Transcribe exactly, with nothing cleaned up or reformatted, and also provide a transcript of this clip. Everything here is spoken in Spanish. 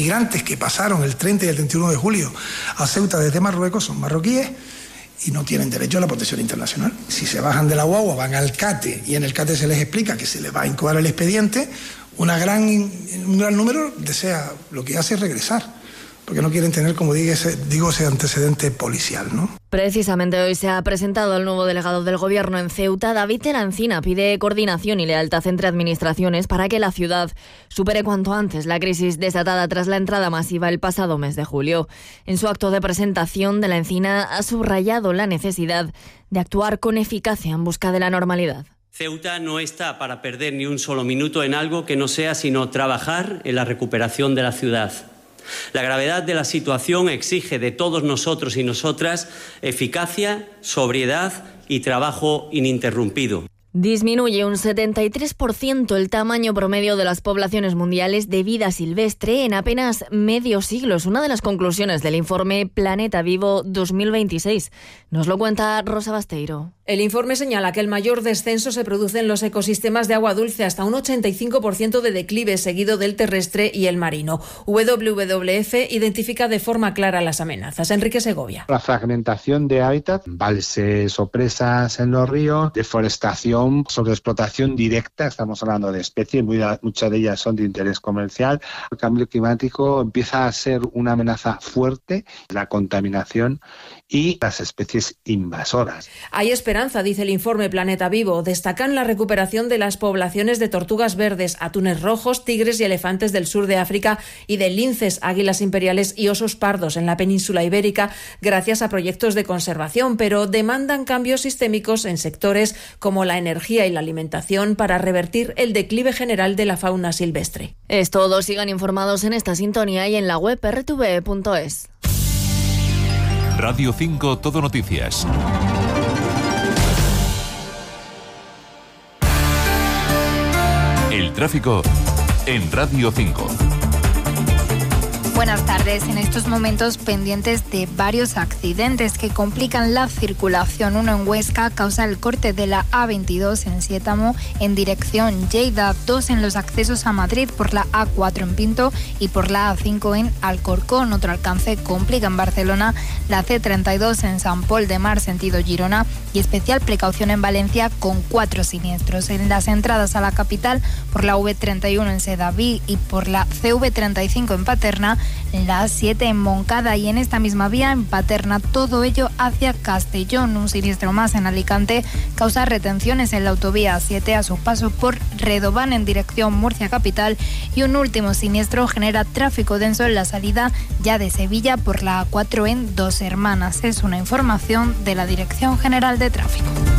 migrantes que pasaron el treinta y el treinta y uno de julio a Ceuta desde Marruecos son marroquíes y no tienen derecho a la protección internacional. Si se bajan de la guagua, van al CATE y en el CATE se les explica que se les va a incoar el expediente, una gran, un gran número desea, lo que hace es regresar, porque no quieren tener, como digo, ese, digo, ese antecedente policial, ¿no? Precisamente hoy se ha presentado el nuevo delegado del Gobierno en Ceuta. David Terancina pide coordinación y lealtad entre administraciones para que la ciudad supere cuanto antes la crisis desatada tras la entrada masiva el pasado mes de julio. En su acto de presentación, De la Encina ha subrayado la necesidad de actuar con eficacia en busca de la normalidad. Ceuta no está para perder ni un solo minuto en algo que no sea sino trabajar en la recuperación de la ciudad. La gravedad de la situación exige de todos nosotros y nosotras eficacia, sobriedad y trabajo ininterrumpido. Disminuye un setenta y tres por ciento el tamaño promedio de las poblaciones mundiales de vida silvestre en apenas medio siglo. Es una de las conclusiones del informe Planeta Vivo dos mil veintiséis. Nos lo cuenta Rosa Basteiro. El informe señala que el mayor descenso se produce en los ecosistemas de agua dulce, hasta un ochenta y cinco por ciento de declive, seguido del terrestre y el marino. W W F identifica de forma clara las amenazas. Enrique Segovia. La fragmentación de hábitat, embalses o presas en los ríos, deforestación, sobreexplotación directa, estamos hablando de especies, muchas de ellas son de interés comercial. El cambio climático empieza a ser una amenaza fuerte, la contaminación y las especies invasoras. Hay esperanza, dice el informe Planeta Vivo. Destacan la recuperación de las poblaciones de tortugas verdes, atunes rojos, tigres y elefantes del sur de África y de linces, águilas imperiales y osos pardos en la península ibérica, gracias a proyectos de conservación, pero demandan cambios sistémicos en sectores como la energía y la alimentación para revertir el declive general de la fauna silvestre. Es todo. Sigan informados en esta sintonía y en la web erre te ve punto es. Radio cinco Todo Noticias. El tráfico en Radio cinco. Buenas tardes. En estos momentos pendientes de varios accidentes que complican la circulación. Uno en Huesca causa el corte de la A veintidós en Siétamo en dirección Lleida. Dos en los accesos a Madrid por la A cuatro en Pinto y por la A cinco en Alcorcón. Otro alcance complica en Barcelona la C treinta y dos en Sant Pol de Mar sentido Girona y especial precaución en Valencia con cuatro siniestros. En las entradas a la capital por la V treinta y uno en Sedaví y por la C V treinta y cinco en Paterna, la A siete en Moncada y en esta misma vía en Paterna, todo ello hacia Castellón. Un siniestro más en Alicante causa retenciones en la autovía A siete a su paso por Redován en dirección Murcia capital y un último siniestro genera tráfico denso en la salida ya de Sevilla por la A cuatro en Dos Hermanas. Es una información de la Dirección General de Tráfico.